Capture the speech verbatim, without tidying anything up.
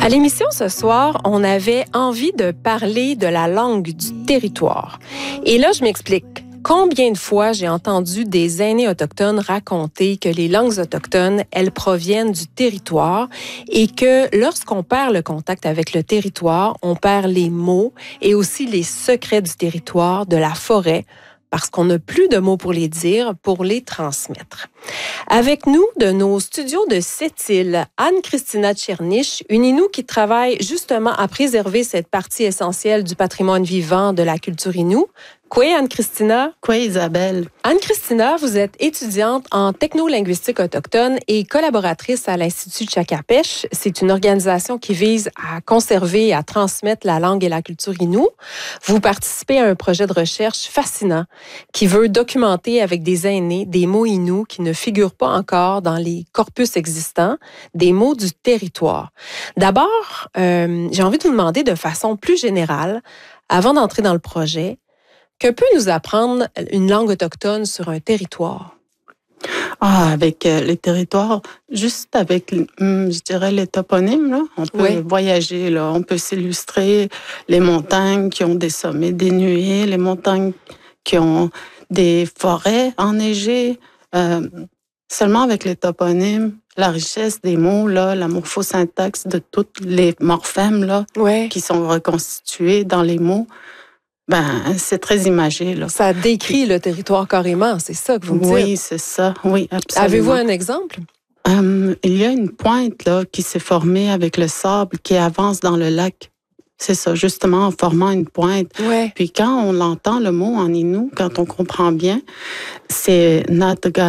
À l'émission ce soir, on avait envie de parler de la langue du territoire. Et là, je m'explique. Combien de fois j'ai entendu des aînés autochtones raconter que les langues autochtones, elles proviennent du territoire et que lorsqu'on perd le contact avec le territoire, on perd les mots et aussi les secrets du territoire, de la forêt, parce qu'on n'a plus de mots pour les dire, pour les transmettre. Avec nous, de nos studios de Sept-Îles, Anne-Christina Tchernich, une Innu qui travaille justement à préserver cette partie essentielle du patrimoine vivant de la culture Innu. Quoi, Anne-Christina? Quoi, Isabelle? Anne-Christina, vous êtes étudiante en technolinguistique autochtone et collaboratrice à l'Institut Tchakapesh. C'est une organisation qui vise à conserver et à transmettre la langue et la culture Innu. Vous participez à un projet de recherche fascinant qui veut documenter avec des aînés des mots Innu qui ne figurent pas encore dans les corpus existants, des mots du territoire. D'abord, euh, j'ai envie de vous demander de façon plus générale, avant d'entrer dans le projet, que peut nous apprendre une langue autochtone sur un territoire? Ah, avec euh, les territoires, juste avec, hum, je dirais, les toponymes, là, on peut Oui. voyager, là, on peut s'illustrer les montagnes qui ont des sommets dénués, les montagnes qui ont des forêts enneigées. Euh, seulement avec les toponymes, la richesse des mots, là, la morphosyntaxe de toutes les morphèmes là, Oui. qui sont reconstitués dans les mots, ben, c'est très imagé, là. Ça décrit le territoire carrément, c'est ça que vous me dites? Oui, c'est ça. Oui, absolument. Avez-vous un exemple? Um, il y a une pointe là, qui s'est formée avec le sable qui avance dans le lac. C'est ça, justement, en formant une pointe. Ouais. Puis quand on entend le mot en Innu, quand on comprend bien, c'est Natga